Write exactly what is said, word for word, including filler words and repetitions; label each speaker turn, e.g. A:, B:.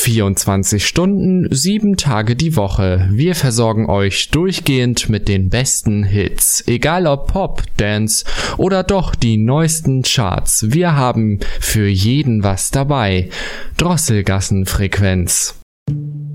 A: vierundzwanzig Stunden, sieben Tage die Woche. Wir versorgen euch durchgehend mit den besten Hits. Egal ob Pop, Dance oder doch die neuesten Charts. Wir haben für jeden was dabei. Drosselgassenfrequenz.